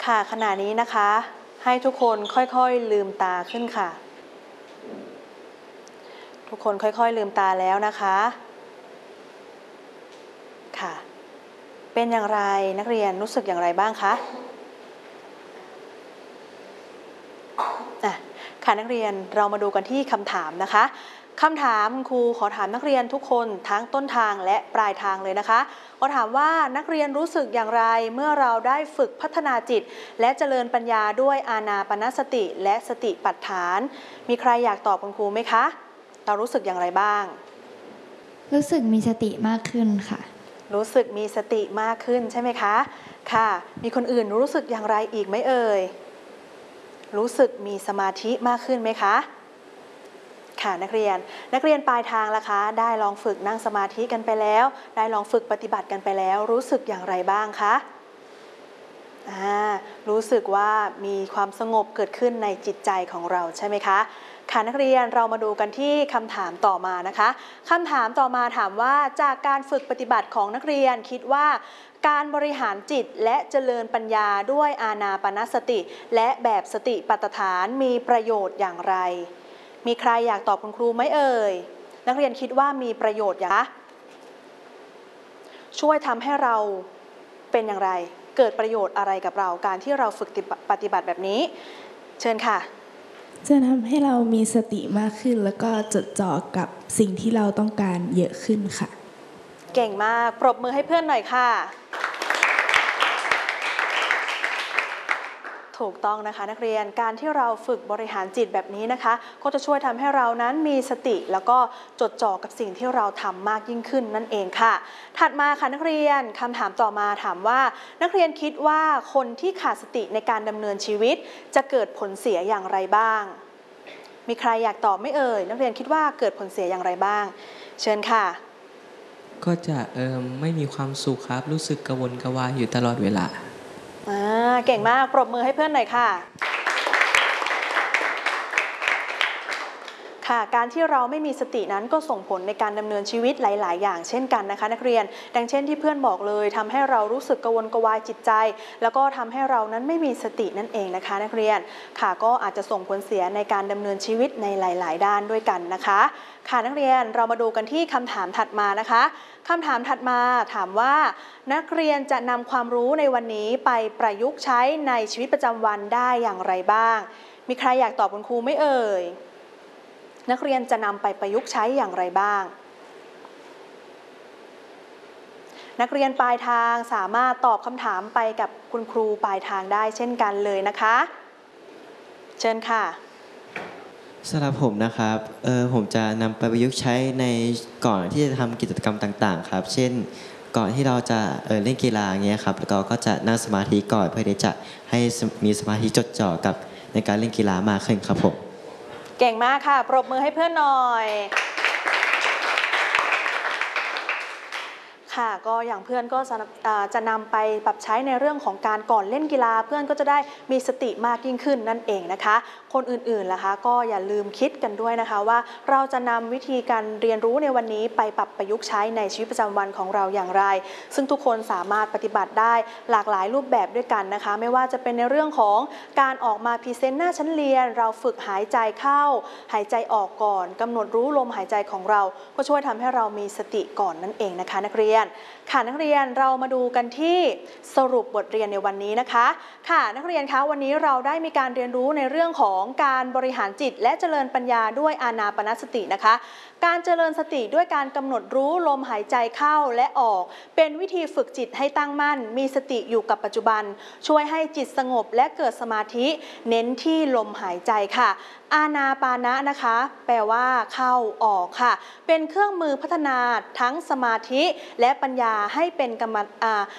ค่ะขณะนี้นะคะให้ทุกคนค่อยๆลืมตาขึ้นค่ะทุกคนค่อยๆลืมตาแล้วนะคะค่ะเป็นอย่างไรนักเรียนรู้สึกอย่างไรบ้างคะค่ะนักเรียนเรามาดูกันที่คำถามนะคะคำถามครูขอถามนักเรียนทุกคนทั้งต้นทางและปลายทางเลยนะคะขอถามว่านักเรียนรู้สึกอย่างไรเมื่อเราได้ฝึกพัฒนาจิตและเจริญปัญญาด้วยอานาปานสติและสติปัฏฐานมีใครอยากตอบคุณครูไหมคะเรารู้สึกอย่างไรบ้างรู้สึกมีสติมากขึ้นค่ะรู้สึกมีสติมากขึ้นใช่ไหมคะค่ะมีคนอื่นรู้สึกอย่างไรอีกไหมเอ่ยรู้สึกมีสมาธิมากขึ้นไหมคะค่ะนักเรียนปลายทางล่ะคะได้ลองฝึกนั่งสมาธิกันไปแล้วได้ลองฝึกปฏิบัติกันไปแล้วรู้สึกอย่างไรบ้างคะรู้สึกว่ามีความสงบเกิดขึ้นในจิตใจของเราใช่ไหมคะค่ะนักเรียนเรามาดูกันที่คำถามต่อมานะคะคำถามต่อมาถามว่าจากการฝึกปฏิบัติของนักเรียนคิดว่าการบริหารจิตและเจริญปัญญาด้วยอานาปานสติและแบบสติปัฏฐานมีประโยชน์อย่างไรมีใครอยากตอบคุณครูไหมเอ่ยนักเรียนคิดว่ามีประโยชน์อย่างไรช่วยทำให้เราเป็นอย่างไรเกิดประโยชน์อะไรกับเราการที่เราฝึกปฏิบัติแบบนี้เชิญค่ะจะทำให้เรามีสติมากขึ้นแล้วก็จดจ่อกับสิ่งที่เราต้องการเยอะขึ้นค่ะเก่งมากปรบมือให้เพื่อนหน่อยค่ะถูกต้องนะคะนักเรียนการที่เราฝึกบริหารจิตแบบนี้นะคะก็จะช่วยทำให้เรานั้นมีสติแล้วก็จดจ่อกับสิ่งที่เราทำมากยิ่งขึ้นนั่นเองค่ะถัดมาค่ะนักเรียนคำถามต่อมาถามว่านักเรียนคิดว่าคนที่ขาดสติในการดำเนินชีวิตจะเกิดผลเสียอย่างไรบ้างมีใครอยากตอบไม่เอ่ยนักเรียนคิดว่าเกิดผลเสียอย่างไรบ้างเชิญค่ะก็จะไม่มีความสุขครับรู้สึกกระวนกระวายอยู่ตลอดเวลาเก่งมากปรบมือให้เพื่อนหน่อยค่ะการที่เราไม่มีสตินั้นก็ส่งผลในการดำเนินชีวิตหลายๆอย่างเช่นกันนะคะนักเรียนดังเช่นที่เพื่อนบอกเลยทำให้เรารู้สึกกระวนกระวายจิตใจแล้วก็ทำให้เรานั้นไม่มีสตินั่นเองนะคะนักเรียนก็อาจจะส่งผลเสียในการดำเนินชีวิตในหลายๆด้านด้วยกันนะคะนักเรียนเรามาดูกันที่คำถามถัดมานะคะคำถามถัดมาถามว่านักเรียนจะนำความรู้ในวันนี้ไปประยุกต์ใช้ในชีวิตประจำวันได้อย่างไรบ้างมีใครอยากตอบคุณครูไหมเอ่ยนักเรียนจะนำไปประยุกต์ใช้อย่างไรบ้างนักเรียนปลายทางสามารถตอบคำถามไปกับคุณครูปลายทางได้เช่นกันเลยนะคะเชิญค่ะสำหรับผมนะครับผมจะนำไปประยุกต์ใช้ในก่อนที่จะทำกิจกรรมต่างๆครับเช่นก่อนที่เราจะเล่นกีฬาอย่างเงี้ยครับแล้วก็จะนั่งสมาธิก่อนเพื่อที่จะให้มีสมาธิจดจ่อกับในการเล่นกีฬามากขึ้นครับผมเก่งมากค่ะปรบมือให้เพื่อนหน่อยก็อย่างเพื่อนก็จะนำไปปรับใช้ในเรื่องของการก่อนเล่นกีฬาเพื่อนก็จะได้มีสติมากยิ่งขึ้นนั่นเองนะคะคนอื่นๆล่ะคะก็อย่าลืมคิดกันด้วยนะคะว่าเราจะนำวิธีการเรียนรู้ในวันนี้ไปปรับประยุกต์ใช้ในชีวิตประจำวันของเราอย่างไรซึ่งทุกคนสามารถปฏิบัติได้หลากหลายรูปแบบด้วยกันนะคะไม่ว่าจะเป็นในเรื่องของการออกมาพรีเซนต์หน้าชั้นเรียนเราฝึกหายใจเข้าหายใจออกก่อนกำหนดรู้ลมหายใจของเราก็ช่วยทำให้เรามีสติก่อนนั่นเองนะคะนักเรียนนักเรียนเรามาดูกันที่สรุปบทเรียนในวันนี้นะคะนักเรียนคะวันนี้เราได้มีการเรียนรู้ในเรื่องของการบริหารจิตและเจริญปัญญาด้วยอานาปานสตินะคะการเจริญสติด้วยการกำหนดรู้ลมหายใจเข้าและออกเป็นวิธีฝึกจิตให้ตั้งมั่นมีสติอยู่กับปัจจุบันช่วยให้จิตสงบและเกิดสมาธิเน้นที่ลมหายใจค่ะอานาปานะนะคะแปลว่าเข้าออกค่ะเป็นเครื่องมือพัฒนาทั้งสมาธิและปัญญาให้เป็น